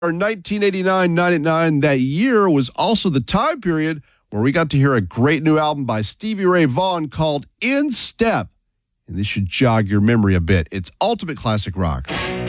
1989-99, that year was also the time period where we got to hear a great new album by Stevie Ray Vaughan called In Step. And this should jog your memory a bit. It's ultimate classic rock.